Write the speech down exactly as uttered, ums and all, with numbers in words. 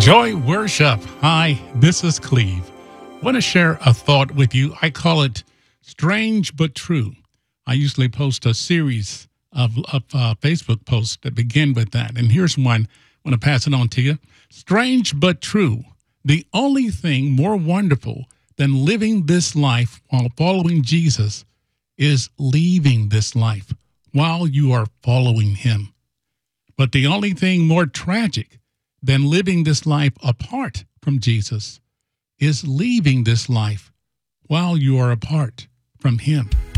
Joy Worship. Hi, this is Cleve. I want to share a thought with you. I call it strange but true. I usually post a series of, of uh, Facebook posts that begin with that. And here's one. I want to pass it on to you. Strange but true. The only thing more wonderful than living this life while following Jesus is leaving this life while you are following him. But the only thing more tragic than living this life apart from Jesus is leaving this life while you are apart from him.